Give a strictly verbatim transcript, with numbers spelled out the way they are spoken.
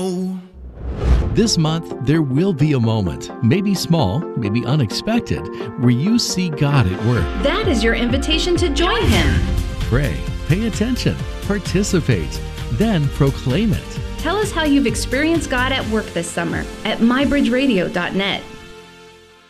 This month, there will be a moment, maybe small, maybe unexpected, where you see God at work. That is your invitation to join Him. Pray, pay attention, participate, then proclaim it. Tell us how you've experienced God at work this summer at my bridge radio dot net.